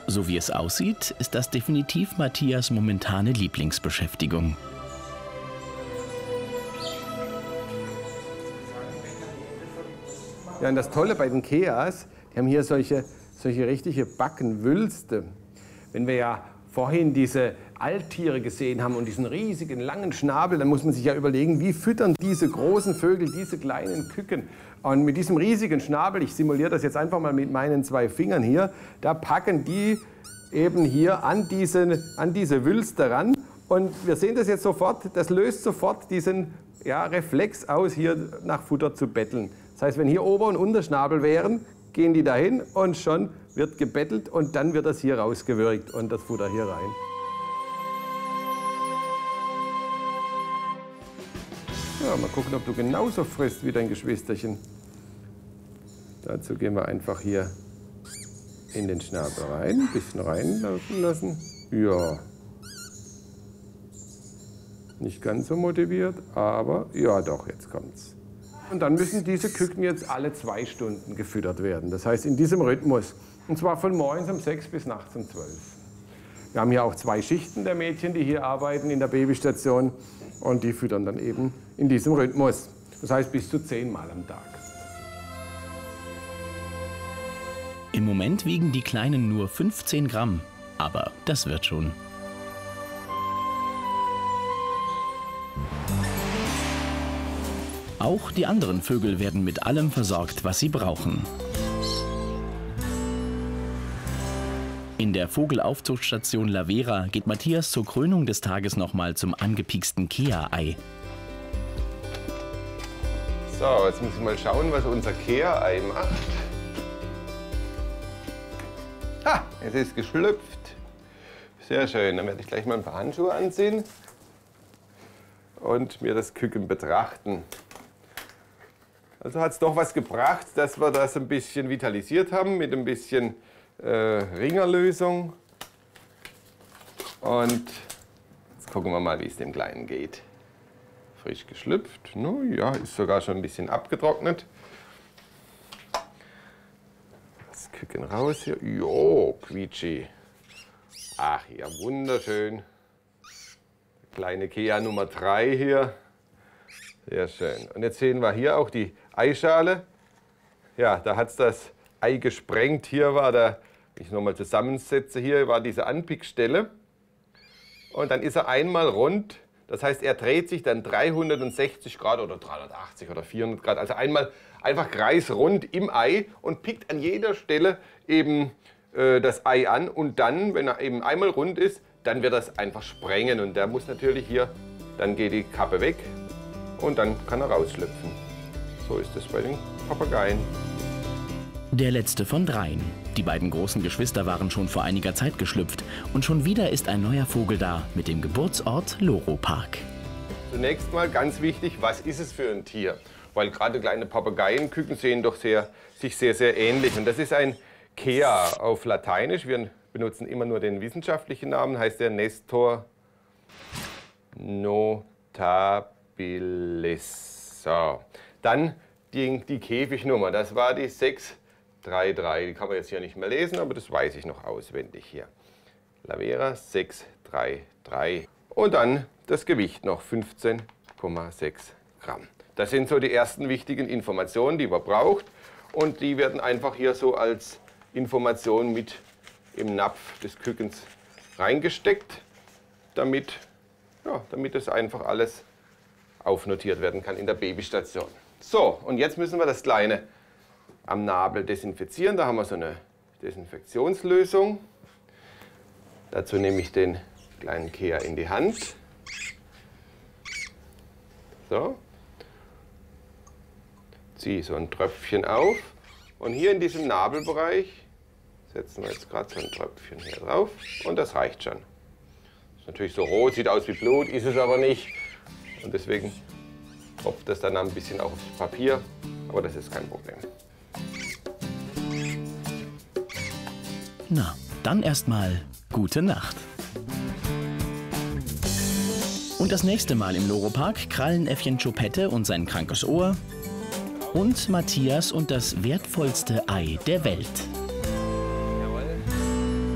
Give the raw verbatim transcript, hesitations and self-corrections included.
So wie es aussieht, ist das definitiv Matthias momentane Lieblingsbeschäftigung. Ja, und das Tolle bei den Keas, die haben hier solche, solche richtige Backenwülste. Wenn wir ja vorhin diese Alttiere gesehen haben und diesen riesigen langen Schnabel, dann muss man sich ja überlegen, wie füttern diese großen Vögel diese kleinen Küken. Und mit diesem riesigen Schnabel, ich simuliere das jetzt einfach mal mit meinen zwei Fingern hier, da packen die eben hier an diese, an diese Wülste ran. Und wir sehen das jetzt sofort, das löst sofort diesen ja, Reflex aus, hier nach Futter zu betteln. Das heißt, wenn hier Ober- und Unterschnabel wären, gehen die dahin und schon wird gebettelt und dann wird das hier rausgewürgt und das Futter hier rein. Ja, mal gucken, ob du genauso frisst wie dein Geschwisterchen. Dazu gehen wir einfach hier in den Schnabel rein, ein bisschen reinlaufen lassen. Ja, nicht ganz so motiviert, aber ja doch, jetzt kommt's. Und dann müssen diese Küken jetzt alle zwei Stunden gefüttert werden. Das heißt in diesem Rhythmus. Und zwar von morgens um sechs bis nachts um zwölf. Wir haben hier auch zwei Schichten der Mädchen, die hier arbeiten in der Babystation. Und die füttern dann eben in diesem Rhythmus. Das heißt bis zu zehn Mal am Tag. Im Moment wiegen die Kleinen nur fünfzehn Gramm. Aber das wird schon. Auch die anderen Vögel werden mit allem versorgt, was sie brauchen. In der Vogelaufzuchtstation Lavera geht Matthias zur Krönung des Tages nochmal zum angepieksten Kea-Ei. So, jetzt muss ich mal schauen, was unser Kea-Ei macht. Ha, es ist geschlüpft. Sehr schön, dann werde ich gleich mal ein paar Handschuhe anziehen und mir das Küken betrachten. Also hat es doch was gebracht, dass wir das ein bisschen vitalisiert haben mit ein bisschen äh, Ringerlösung. Und jetzt gucken wir mal, wie es dem Kleinen geht. Frisch geschlüpft, no, ja, ist sogar schon ein bisschen abgetrocknet. Das Küken raus hier. Jo, quietschi. Ach ja, wunderschön. Kleine Kea Nummer drei hier. Sehr schön. Und jetzt sehen wir hier auch die Eischale. Ja, da hat es das Ei gesprengt. Hier war der, wenn ich nochmal zusammensetze, hier war diese Anpickstelle. Und dann ist er einmal rund. Das heißt, er dreht sich dann dreihundertsechzig Grad oder dreihundertachtzig oder vierhundert Grad. Also einmal einfach kreisrund im Ei und pickt an jeder Stelle eben äh, das Ei an. Und dann, wenn er eben einmal rund ist, dann wird das einfach sprengen. Und der muss natürlich hier, dann geht die Kappe weg. Und dann kann er rausschlüpfen. So ist es bei den Papageien. Der letzte von dreien. Die beiden großen Geschwister waren schon vor einiger Zeit geschlüpft. Und schon wieder ist ein neuer Vogel da mit dem Geburtsort Loro-Park. Zunächst mal ganz wichtig, was ist es für ein Tier? Weil gerade kleine Papageienküken sehen doch sehr, sich sehr, sehr ähnlich. Und das ist ein Kea auf Lateinisch. Wir benutzen immer nur den wissenschaftlichen Namen. Heißt der Nestor notabilis. So, dann die, die Käfignummer, das war die sechs drei drei. Die kann man jetzt hier nicht mehr lesen, aber das weiß ich noch auswendig hier. Lavera sechs drei drei. Und dann das Gewicht noch, fünfzehn Komma sechs Gramm. Das sind so die ersten wichtigen Informationen, die man braucht. Und die werden einfach hier so als Information mit im Napf des Kükens reingesteckt, damit, ja, damit das einfach alles aufnotiert werden kann in der Babystation. So, und jetzt müssen wir das Kleine am Nabel desinfizieren. Da haben wir so eine Desinfektionslösung. Dazu nehme ich den kleinen Kea in die Hand. So. Ziehe so ein Tröpfchen auf. Und hier in diesem Nabelbereich setzen wir jetzt gerade so ein Tröpfchen hier drauf. Und das reicht schon. Ist natürlich so rot, sieht aus wie Blut, ist es aber nicht. Und deswegen tropft das dann ein bisschen auch aufs Papier, aber das ist kein Problem. Na, dann erstmal gute Nacht. Und das nächste Mal im Loro-Park krallen Äffchen Choupette und sein krankes Ohr und Matthias und das wertvollste Ei der Welt.